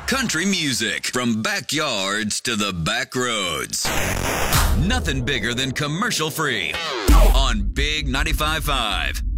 Country music from backyards to the back roads. Nothing bigger than commercial free on Big 95.5.